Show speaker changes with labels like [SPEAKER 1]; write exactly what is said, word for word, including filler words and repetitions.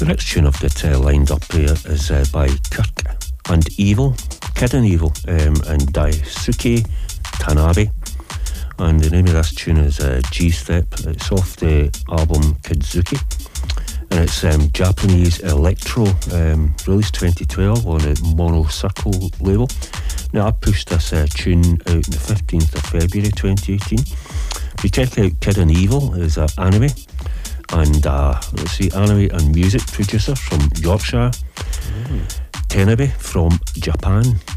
[SPEAKER 1] The next tune I've got uh, lined up here is uh, by Kirk and Evil, Kid and Evil, um, and Daisuke Tanabe. And the name of this tune is uh, G-Step. It's off the album Kidzuki. And it's um, Japanese electro, um, released twenty twelve on the Mono Circle label. Now, I pushed this uh, tune out on the fifteenth of February twenty eighteen. If you check out Kid and Evil, is an anime. And uh, let's see, anime and music producer from Yorkshire. Mm. Tenabe from Japan.